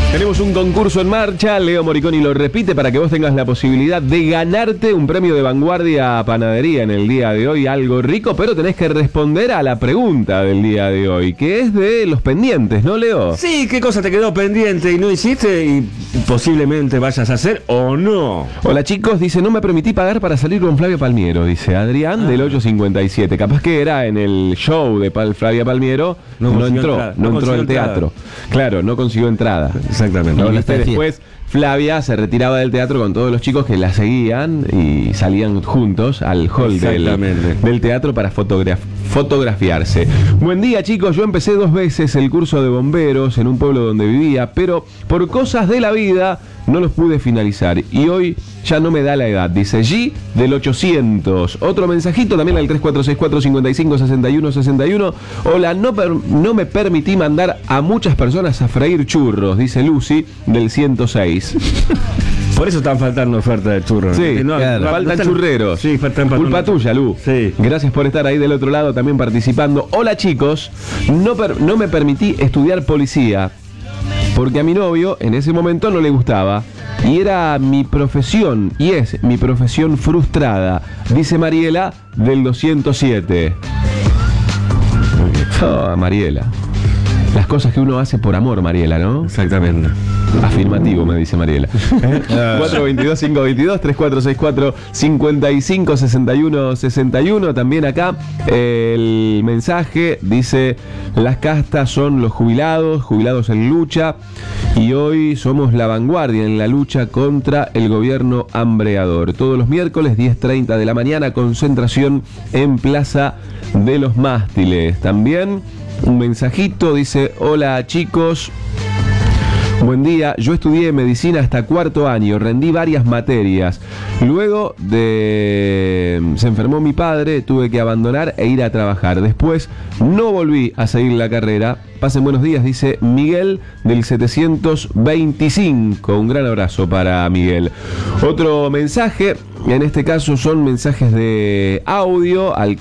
Tenemos un concurso en marcha, Leo Moriconi lo repite para que vos tengas la posibilidad de ganarte un premio de Vanguardia Panadería en el día de hoy, algo rico, pero tenés que responder a la pregunta del día de hoy, que es de los pendientes, ¿no, Leo? Sí, ¿qué cosa te quedó pendiente y no hiciste y posiblemente vayas a hacer o no? Hola chicos, dice, no me permití pagar para salir con Flavia Palmiero, dice Adrián del 857. Capaz que era en el show de Flavia Palmiero, no entró al teatro. Claro, no consiguió entrada. Exactamente. Y después Flavia se retiraba del teatro con todos los chicos que la seguían y salían juntos al hall del teatro para fotografiarse. Buen día chicos, yo empecé 2 veces el curso de bomberos en un pueblo donde vivía, pero por cosas de la vida no los pude finalizar y hoy ya no me da la edad, dice G del 800. Otro mensajito también al 3464-556161. Hola, no me permití mandar a muchas personas a freír churros, dice Lucy del 106. Por eso están faltando ofertas de churros. Sí, faltan churreros. Sí, faltan. Culpa tuya, Lu. Sí. Gracias por estar ahí del otro lado también participando. Hola chicos, no me permití estudiar policía porque a mi novio en ese momento no le gustaba y era mi profesión y es mi profesión frustrada, dice Mariela del 207. Oh, Mariela. Las cosas que uno hace por amor, Mariela, ¿no? Exactamente. Afirmativo, me dice Mariela. 422-522-3464-5561-61. También acá el mensaje dice: las castas son los jubilados en lucha y hoy somos la vanguardia en la lucha contra el gobierno hambreador. Todos los miércoles 10:30 de la mañana, concentración en Plaza de los Mástiles. También un mensajito dice: hola chicos, buen día, yo estudié medicina hasta 4º año, rendí varias materias. Luego se enfermó mi padre, tuve que abandonar e ir a trabajar. Después no volví a seguir la carrera. Pasen buenos días, dice Miguel del 725. Un gran abrazo para Miguel. Otro mensaje, en este caso son mensajes de audio al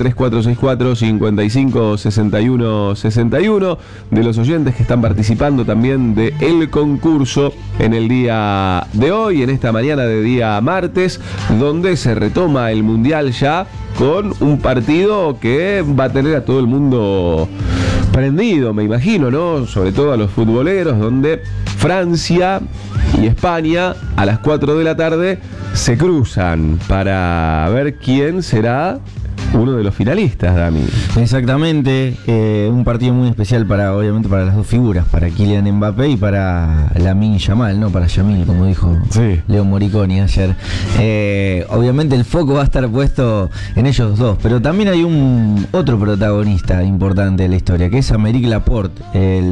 3464-556161 de los oyentes que están participando también del concurso en el día de hoy, en esta mañana de día martes, donde se retoma el Mundial ya con un partido que va a tener a todo el mundo prendido, me imagino, ¿no? Sobre todo a los futboleros, donde Francia y España a las 4 de la tarde se cruzan para ver quién será uno de los finalistas, Dami. Exactamente, un partido muy especial obviamente para las dos figuras, para Kylian Mbappé y para Lamine Yamal, ¿no? Para Yamil, como dijo Leo Moriconi ayer. Obviamente el foco va a estar puesto en ellos dos, pero también hay otro protagonista importante de la historia, que es Aymeric Laporte,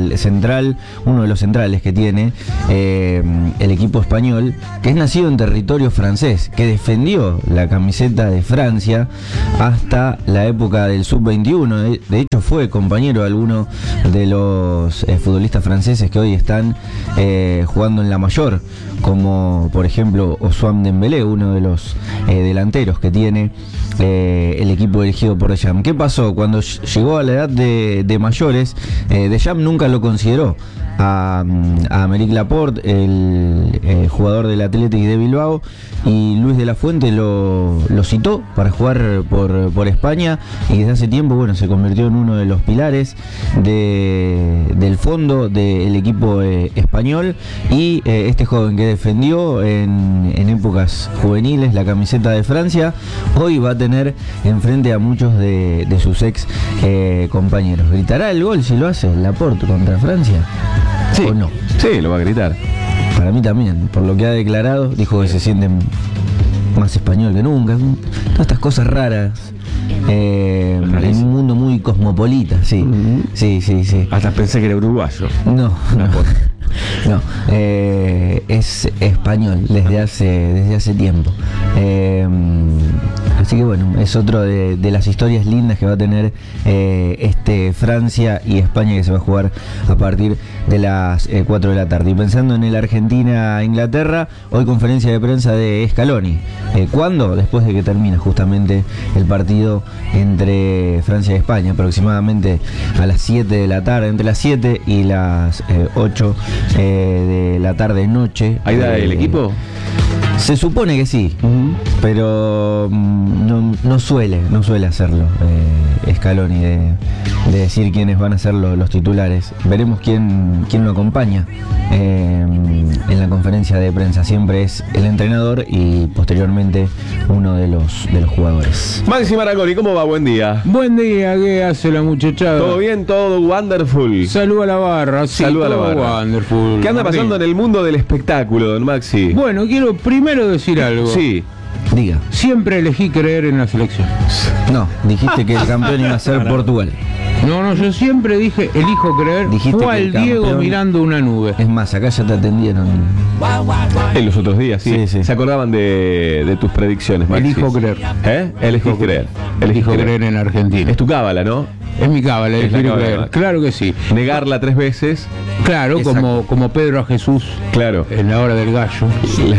uno de los centrales que tiene el equipo español, que es nacido en territorio francés, que defendió la camiseta de Francia hasta la época del sub-21. De hecho fue compañero de algunos de los futbolistas franceses que hoy están jugando en la mayor, como por ejemplo Ousmane Dembélé, uno de los delanteros que tiene el equipo dirigido por Deschamps. ¿Qué pasó? Cuando llegó a la edad de mayores, Deschamps nunca lo consideró a Aymeric Laporte, el jugador del Athletic de Bilbao, y Luis de la Fuente lo citó para jugar por España, y desde hace tiempo se convirtió en uno de los pilares del fondo del equipo español, y este joven que defendió en épocas juveniles la camiseta de Francia, hoy va a tener enfrente a muchos de sus ex compañeros. ¿Gritará el gol si lo hace Laporte contra Francia? Sí, ¿o no? Sí, lo va a gritar. Para mí también, por lo que ha declarado, dijo que se siente más español que nunca. Todas estas cosas raras. En un mundo muy cosmopolita, sí. Sí. Hasta pensé que era uruguayo. No. Es español desde hace tiempo. Así que bueno, es otro de las historias lindas que va a tener Francia y España, que se va a jugar a partir de las 4 de la tarde. Y pensando en el Argentina-Inglaterra, hoy conferencia de prensa de Scaloni. ¿Cuándo? Después de que termina justamente el partido entre Francia y España, aproximadamente a las 7 de la tarde, entre las 7 y las 8 de la tarde noche. ¿Ahí da el equipo? Se supone que sí, pero no suele hacerlo Scaloni de decir quiénes van a ser los titulares. Veremos quién lo acompaña en la conferencia de prensa. Siempre es el entrenador y posteriormente uno de los jugadores. Maxi Marangoni, ¿cómo va? Buen día. Buen día, ¿qué hace la muchachada? ¿Todo bien? ¿Todo wonderful? Saluda a la barra, sí, Saluda a la barra. Wonderful. ¿Qué anda pasando en el mundo del espectáculo, don Maxi? Bueno, quiero primero decir algo. Sí. Diga. Siempre elegí creer en la selección. No, dijiste que el campeón iba a ser Portugal. No, yo siempre dije, elijo creer. Dijiste fue que al el Diego campeón- mirando una nube. Es más, acá ya te atendieron. En los otros días, sí. Sí. Se acordaban de tus predicciones, Maxi. Elijo creer. Elegís creer. Elijo creer en Argentina. Es tu cábala, ¿no? Es mi cábala, Es la elegir cábala. creer. Claro que sí. Negarla 3 veces. Claro, Exacto. como Pedro a Jesús Claro. en la hora del gallo.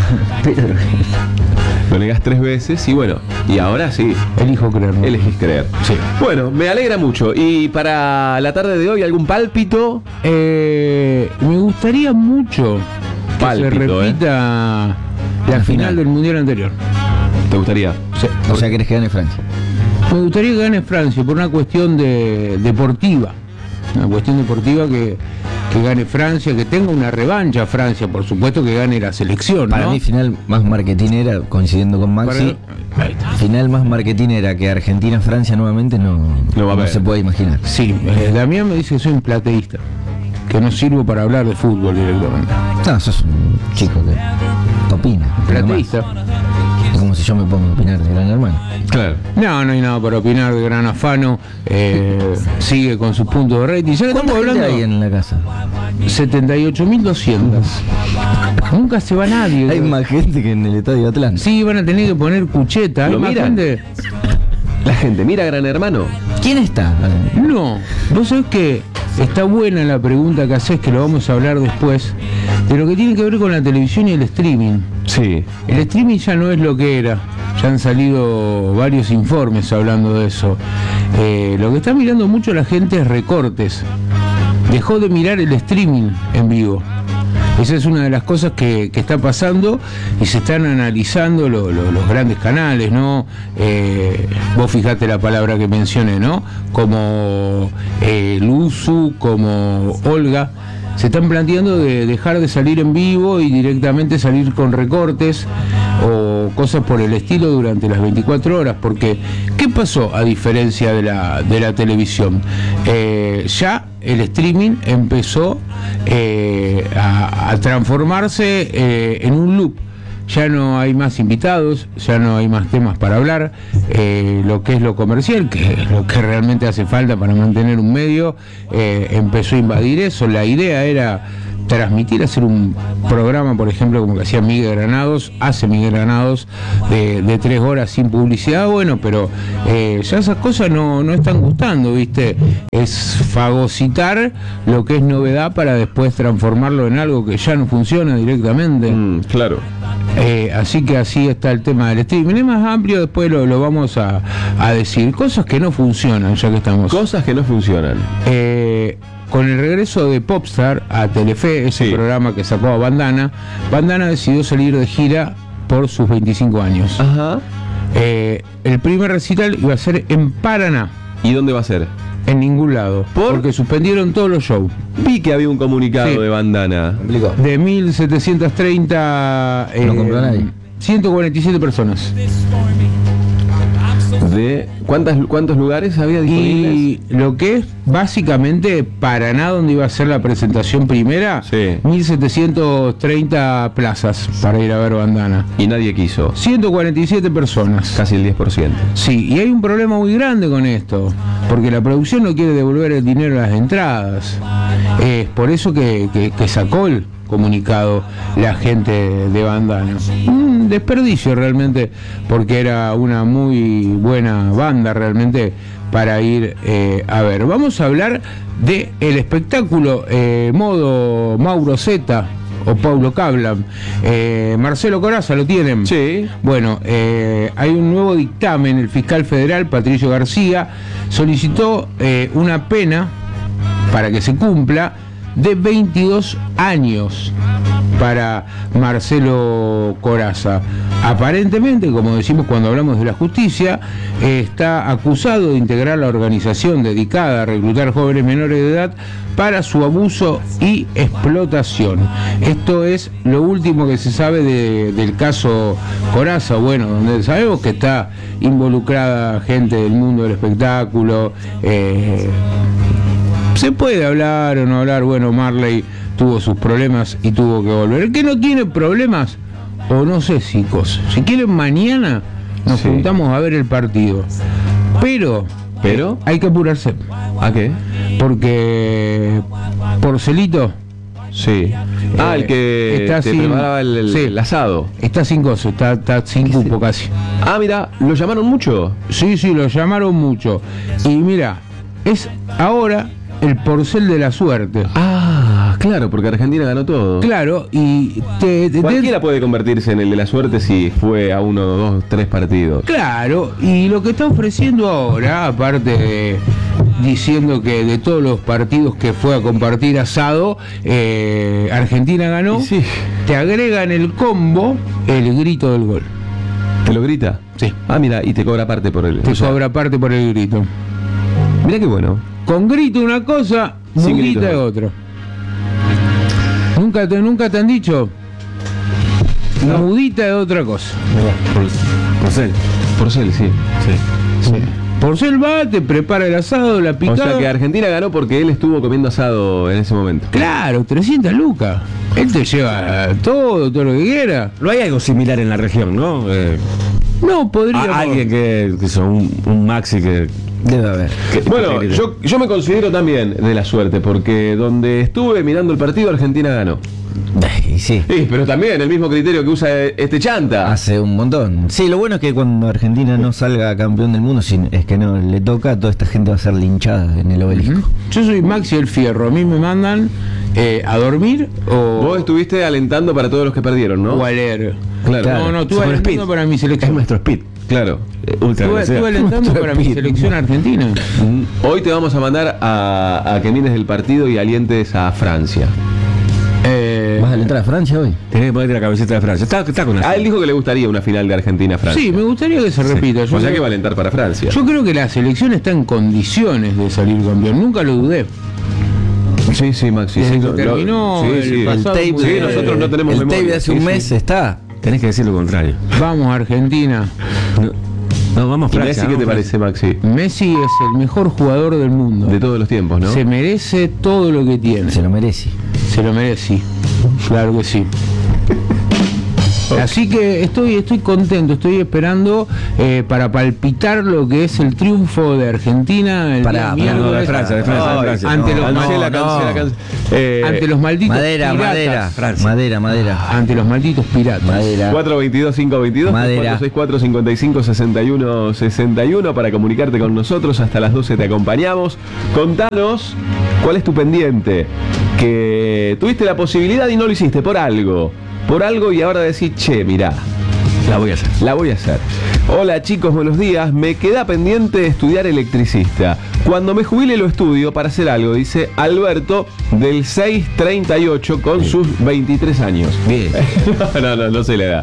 Lo negás 3 veces y bueno, y ahora sí, Elijo creer. ¿no? elegís creer. Sí. Bueno, me alegra mucho. Y para la tarde de hoy, ¿algún pálpito? Me gustaría mucho que Pálpito, se repita la final del mundial anterior. ¿Te gustaría? Sí. O sea, querés que gane Francia. Me gustaría que gane Francia por una cuestión deportiva. Una cuestión deportiva que gane Francia, que tenga una revancha Francia, por supuesto que gane la selección, Para ¿no? mí, final más marketinera, coincidiendo con Maxi, Ahí está. final más marketinera que Argentina-Francia nuevamente No va a haber. se puede imaginar. Sí, Damián me dice que soy un plateísta, que no sirvo para hablar de fútbol directamente. No, sos un chico que opina. nada más. Plateísta. Es como si yo me pongo a opinar de Gran Hermano. Claro. No hay nada para opinar de Gran Afano. Sigue con sus puntos de rating. Ya que ¿Cuánta estamos gente hablando. hay en la casa? 78.200. Nunca se va nadie. Hay más gente que en el Estadio Atlanta. Sí, van a tener que poner cucheta. Hay ¿Lo más miran? gente. La gente mira Gran Hermano. ¿Quién está? No, vos sabés que está buena la pregunta que haces, que lo vamos a hablar después, de lo que tiene que ver con la televisión y el streaming. Sí. El streaming ya no es lo que era. Ya han salido varios informes hablando de eso. Lo que está mirando mucho la gente es recortes. Dejó de mirar el streaming en vivo. Esa es una de las cosas que está pasando y se están analizando los grandes canales, ¿no? Vos fijate la palabra que mencioné, ¿no? Como Luzu, como Olga. Se están planteando de dejar de salir en vivo y directamente salir con recortes o cosas por el estilo durante las 24 horas. Porque, ¿qué pasó a diferencia de la televisión? Ya el streaming empezó a transformarse en un loop. Ya no hay más invitados, ya no hay más temas para hablar, lo que es lo comercial, que es lo que realmente hace falta para mantener un medio, empezó a invadir eso. La idea era transmitir, hacer un programa, por ejemplo, como que hacía Miguel Granados, hace Miguel Granados, de 3 horas sin publicidad, bueno, pero ya esas cosas no están gustando, ¿viste? Es fagocitar lo que es novedad para después transformarlo en algo que ya no funciona directamente. Claro. Así que así está el tema del streaming. Es más amplio, después lo vamos a decir. Cosas que no funcionan, ya que estamos. Cosas que no funcionan. Con el regreso de Popstar a Telefe, ese Sí. programa que sacó a Bandana decidió salir de gira por sus 25 años. Ajá. El primer recital iba a ser en Paraná, ¿Y dónde va a ser? en ningún lado, porque suspendieron todos los shows. Vi que había un comunicado Sí. de Bandana. Complicó. De 1730, No compró nadie. 147 personas. ¿De cuántos lugares había disponibles? Y lo que es básicamente Paraná, donde iba a ser la presentación primera, Sí. 1730 plazas para ir a ver Bandana. Y nadie quiso. 147 personas. Casi el 10%. Sí, y hay un problema muy grande con esto, porque la producción no quiere devolver el dinero a las entradas. Es por eso que sacó el comunicado la gente de Bandana. Un desperdicio realmente, porque era una muy buena banda realmente para ir a ver. Vamos a hablar de el espectáculo modo Mauro Zeta o Paulo Cablan. Marcelo Corazza, ¿lo tienen? Sí. Bueno, hay un nuevo dictamen. El fiscal federal, Patricio García, solicitó una pena para que se cumpla de 22 años para Marcelo Corazza. Aparentemente, como decimos cuando hablamos de la justicia, está acusado de integrar la organización dedicada a reclutar jóvenes menores de edad para su abuso y explotación. Esto es lo último que se sabe del caso Corazza, bueno, donde sabemos que está involucrada gente del mundo del espectáculo. Se puede hablar o no hablar, bueno, Marley tuvo sus problemas y tuvo que volver. El que no tiene problemas, o no sé si quieren mañana nos juntamos a ver el partido. Pero hay que apurarse. ¿A qué? Porque Porcelito, sí. El que está te sin, preparaba el asado. Está sin gozo, está sin cupo casi. Mira, ¿lo llamaron mucho? Sí, lo llamaron mucho. Y mira, es ahora el Porcel de la suerte. Claro, porque Argentina ganó todo. Claro, y cualquiera puede convertirse en el de la suerte si fue a 1, 2, 3 partidos. Claro, y lo que está ofreciendo ahora, aparte de diciendo que de todos los partidos que fue a compartir asado, Argentina ganó, sí. Te agrega en el combo el grito del gol. ¿Te lo grita? Sí. Mira, y te cobra parte por el... cobra parte por el grito. Mira qué bueno. Con grito una cosa, mudita es otra. ¿Nunca te han dicho? No. Mudita es otra cosa. Porcel, sí. Porcel va, te prepara el asado, la picada. O sea que Argentina ganó porque él estuvo comiendo asado en ese momento. Claro, 300 lucas. Él te lleva todo lo que quiera. No hay algo similar en la región, ¿no? No, podría. Alguien que son un maxi que... Debe haber. Bueno, yo me considero también de la suerte, porque donde estuve mirando el partido, Argentina ganó. Sí. Pero también el mismo criterio que usa este chanta. Hace un montón. Sí, lo bueno es que cuando Argentina no salga campeón del mundo, si es que no le toca, toda esta gente va a ser linchada en el obelisco. Yo soy Maxi el Fierro, a mí me mandan a dormir o... Vos estuviste alentando para todos los que perdieron, ¿no? O a leer. Claro. No, estuve alentando para mi selección. Es nuestro speed. Claro. Estuve alentando para mi selección argentina. Hoy te vamos a mandar a que mires el partido y alientes a Francia. ¿Vas a alentar a Francia hoy? Tenés que ponerte la camiseta de Francia. Está con Él dijo que le gustaría una final de Argentina-Francia. Sí, me gustaría que se repita. O sea que va a alentar para Francia. Yo creo que la selección está en condiciones de salir campeón. Nunca lo dudé. Sí, Maxi. Terminó el pasado tape. Sí, nosotros no tenemos el memoria. tape de hace un mes está. Tenés que decir lo contrario. Vamos, Argentina. No, vamos a Francia. Messi, ¿qué te parece, Maxi? Messi es el mejor jugador del mundo. De todos los tiempos, ¿no? Se merece todo lo que tiene. Se lo merece. Se lo merece. Claro que sí. Así que estoy contento, estoy esperando para palpitar lo que es el triunfo de Argentina el día miércoles. De Francia. Ante los malditos piratas. Madera. Ante los malditos piratas. Madera. 422-522, Madera. 464-55-61 para comunicarte con nosotros. Hasta las 12 te acompañamos. Contanos cuál es tu pendiente. Que tuviste la posibilidad y no lo hiciste por algo y ahora decís, che, mirá, la voy a hacer. Hola chicos, buenos días. Me queda pendiente estudiar electricista. Cuando me jubile lo estudio para hacer algo, dice Alberto del 638 con sus 23 años. Bien. No se le da.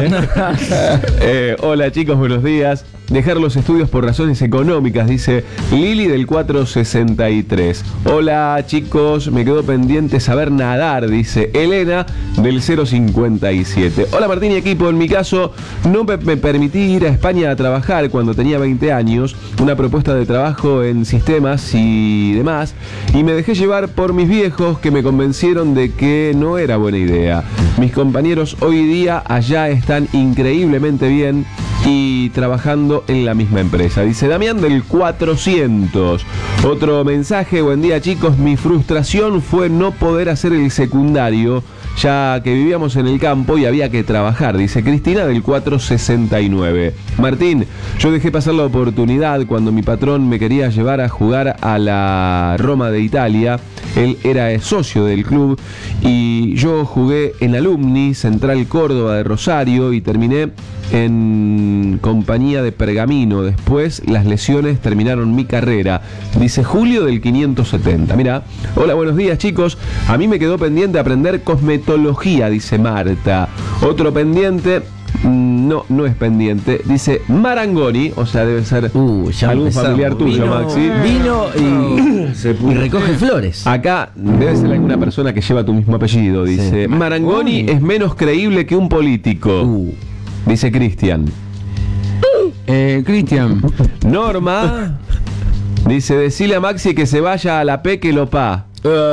Hola chicos, buenos días. Dejar los estudios por razones económicas, dice Lili del 463. Hola chicos, me quedó pendiente saber nadar, dice Elena del 057. Hola Martín y equipo, en mi caso no me permití ir a España a trabajar cuando tenía 20 años, una propuesta de trabajo en sistemas y demás, y me dejé llevar por mis viejos que me convencieron de que no era buena idea. Mis compañeros hoy día allá están increíblemente bien y trabajando en la misma empresa. Dice Damián del 400. Otro mensaje, buen día chicos, mi frustración fue no poder hacer el secundario ya que vivíamos en el campo y había que trabajar, dice Cristina del 469. Martín, yo dejé pasar la oportunidad cuando mi patrón me quería llevar a jugar a la Roma de Italia. Él era socio del club y yo jugué en Alumni, Central Córdoba de Rosario, y terminé en compañía de Pergamino. Después las lesiones terminaron mi carrera, dice Julio del 570. Mira, hola, buenos días chicos, a mí me quedó pendiente aprender cosmetología, dice Marta. Otro pendiente, no es pendiente, dice Marangoni, o sea, debe ser algún familiar tuyo, Maxi. Vino y recoge flores. Acá debe ser alguna persona que lleva tu mismo apellido, dice. Sí. Marangoni es menos creíble que un político, dice Cristian. Cristian, Norma dice, decile a Maxi que se vaya a la Pequelopá.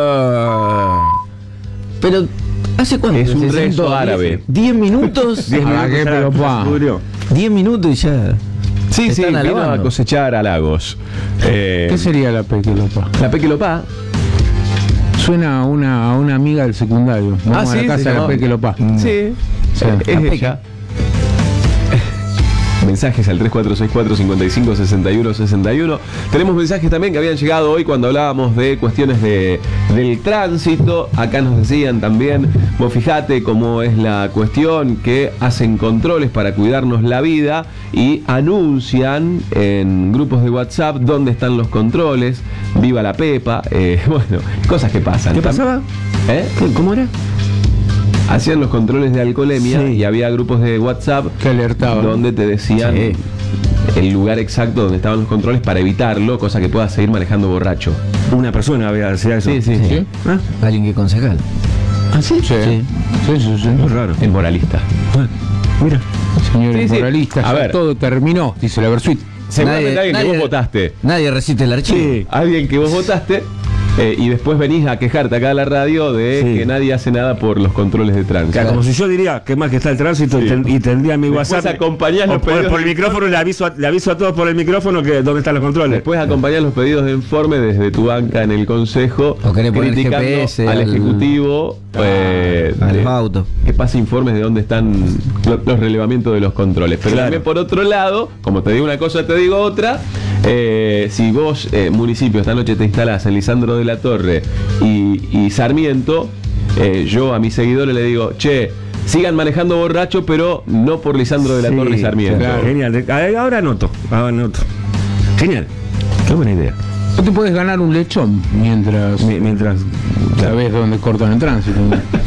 Pero, ¿hace cuánto? Es un se rezo sentó? árabe. 10 minutos. 10 ¿A minutos qué ya pelopá? se pudrió. 10 minutos y ya. Sí, Están vino alabando. a cosechar halagos. ¿qué sería la Pequelopa? La Pequelopá. Suena a una amiga del secundario. Vamos a la casa de la Pequelopa. Sí, Sí. es ella. Mensajes al 3464-556161. Tenemos mensajes también que habían llegado hoy cuando hablábamos de cuestiones del tránsito. Acá nos decían también, vos fijate cómo es la cuestión, que hacen controles para cuidarnos la vida y anuncian en grupos de WhatsApp dónde están los controles. Viva la Pepa. Bueno, cosas que pasan. ¿Qué pasaba? ¿Cómo era? Hacían los controles de alcoholemia, Sí. y había grupos de WhatsApp Que alertaban. donde te decían el lugar exacto donde estaban los controles para evitarlo, cosa que puedas seguir manejando borracho. Una persona había decía eso. Sí. ¿Sí? ¿Ah? Alguien que concejal. ¿Ah, sí? Sí. Sí. Muy raro. El moralista. Mira. Señores Sí, sí. moralistas, A ya ver. todo terminó, dice la Versuit. Seguramente alguien que vos votaste. Nadie resiste el archivo. Sí. Alguien que vos votaste. Y después venís a quejarte acá a la radio de Sí. que nadie hace nada por los controles de tránsito. Claro, como si yo diría que mal que está el tránsito, Sí. y tendría mi Después WhatsApp. acompañás los o por pedidos el de micrófono le aviso a todos por el micrófono que dónde están los controles. Después acompañás los pedidos de informe desde tu banca en el consejo, O querés poner criticando GPS al al- ejecutivo A los autos. que pase informes de dónde están los relevamientos de los controles. Pero Claro. también por otro lado, como te digo una cosa, te digo otra. Si vos, municipio, esta noche te instalás en Lisandro de la Torre y Sarmiento, yo a mis seguidores le digo, che, sigan manejando borracho, pero no por Lisandro de la Sí, Torre y Sarmiento. claro. Genial. Ahora anoto. Genial. Qué buena idea. No te puedes ganar un lechón mientras Mientras. sabes dónde cortan el tránsito.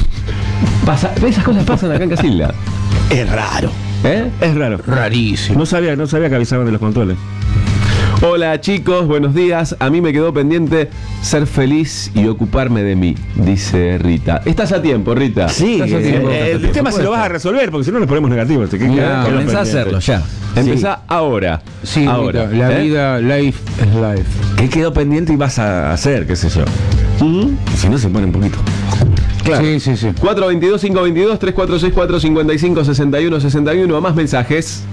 Esas cosas pasan acá en Casilda. Es raro. ¿Eh? Es raro. Rarísimo. No sabía que avisaban de los controles. Hola chicos, buenos días. A mí me quedó pendiente ser feliz y ocuparme de mí, dice Rita. Estás a tiempo, Rita. Sí, Estás a tiempo. el tema se lo vas a resolver, porque si no nos ponemos negativos. Mirá, Comenzá a hacerlo ya. Empezá ahora. Sí, ahora. Rita, la vida, life es life. ¿Qué quedó pendiente y vas a hacer, qué sé yo? Si no, se pone un poquito. Claro. Sí. 422-522-3464-5561-61. Más mensajes.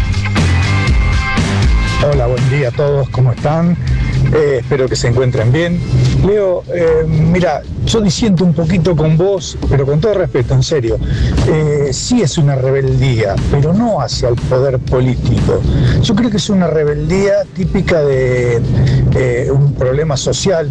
Hola, buen día a todos, ¿cómo están? Espero que se encuentren bien. Leo, mira, yo disiento un poquito con vos, pero con todo respeto, en serio. Sí es una rebeldía, pero no hacia el poder político. Yo creo que es una rebeldía típica de un problema social.